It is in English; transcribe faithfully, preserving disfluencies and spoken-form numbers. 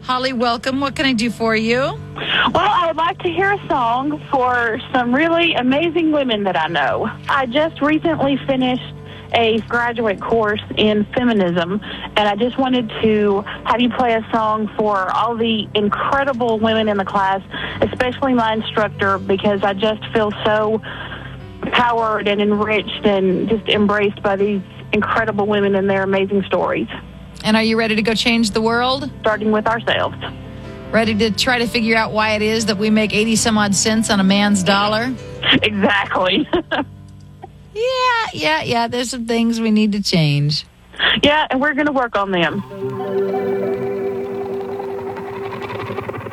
Holly, welcome. What can I do for you? Well, I would like to hear a song for some really amazing women that I know. I just recently finished a graduate course in feminism, and I just wanted to have you play a song for all the incredible women in the class, especially my instructor, because I just feel so empowered and enriched and just embraced by these incredible women and their amazing stories. And are you ready to go change the world? Starting with ourselves. Ready to try to figure out why it is that we make eighty some odd cents on a man's dollar? Exactly. Yeah, yeah, yeah. There's some things we need to change. Yeah, and we're going to work on them.